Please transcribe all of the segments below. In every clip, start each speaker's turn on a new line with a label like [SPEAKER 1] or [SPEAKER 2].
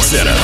[SPEAKER 1] Center.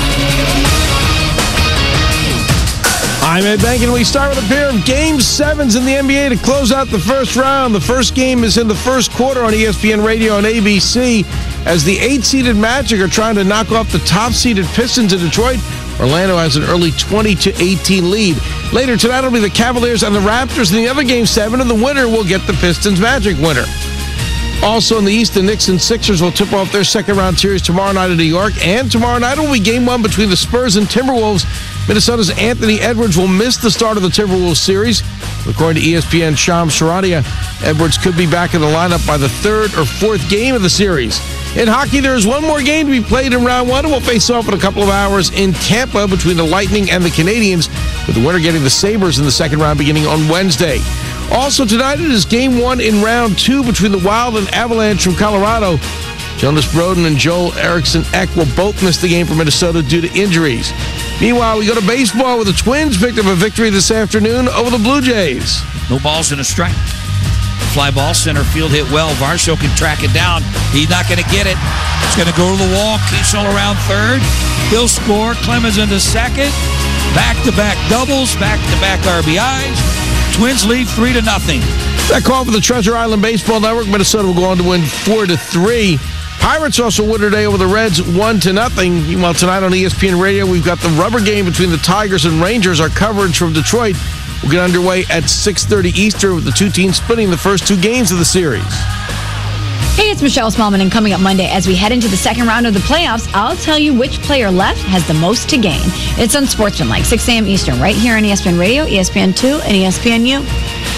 [SPEAKER 2] I'm Ed Bank, and we start with a pair of Game 7s in the NBA to close out the first round. The first game is in the first quarter on ESPN Radio and ABC as the 8-seeded Magic are trying to knock off the top-seeded Pistons in Detroit. Orlando has an early 20-18 lead. Later tonight, it'll be the Cavaliers and the Raptors in the other Game 7, and the winner will get the Pistons-Magic winner. Also in the East, the Knicks and Sixers will tip off their second-round series tomorrow night in New York. And tomorrow night will be Game 1 between the Spurs and Timberwolves. Minnesota's Anthony Edwards will miss the start of the Timberwolves series. According to ESPN Shams Charania, Edwards could be back in the lineup by the third or fourth game of the series. In hockey, there is one more game to be played in round 1, and we'll face off in a couple of hours in Tampa between the Lightning and the Canadiens, with the winner getting the Sabres in the second round beginning on Wednesday. Also tonight, it is Game 1 in round 2 between the Wild and Avalanche from Colorado. Jonas Brodin and Joel Eriksson Ek will both miss the game for Minnesota due to injuries. Meanwhile, we go to baseball where the Twins picked up a victory this afternoon over the Blue Jays.
[SPEAKER 3] No balls and a strike. Fly ball, center field hit well. Varsho can track it down. He's not going to get it. It's going to go to the wall. Kiesel around third. He'll score. Clemens into second. Back-to-back doubles. Back-to-back RBIs. Twins lead 3-0.
[SPEAKER 2] That call for the Treasure Island Baseball Network. Minnesota will go on to win 4-3. Pirates also win today over the Reds 1-0. Meanwhile, tonight on ESPN Radio, we've got the rubber game between the Tigers and Rangers. Our coverage from Detroit will get underway at 6:30 Eastern with the two teams splitting the first two games of the series.
[SPEAKER 4] Hey, it's Michelle Smallman, and coming up Monday as we head into the second round of the playoffs, I'll tell you which player left has the most to gain. It's Unsportsmanlike, 6 a.m. Eastern, right here on ESPN Radio, ESPN2, and ESPNU.